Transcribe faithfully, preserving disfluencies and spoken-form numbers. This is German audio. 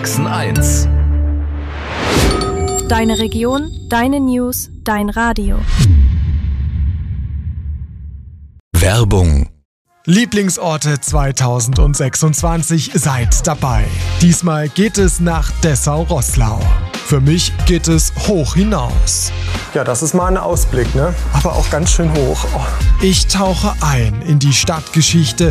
Sachsen-Eins. Deine Region, deine News, dein Radio. Werbung. Lieblingsorte zweitausendsechsundzwanzig, seid dabei. Diesmal geht es nach Dessau-Roßlau. Für mich geht es hoch hinaus. Ja, das ist mal ein Ausblick, ne? Aber auch ganz schön hoch. Oh. Ich tauche ein in die Stadtgeschichte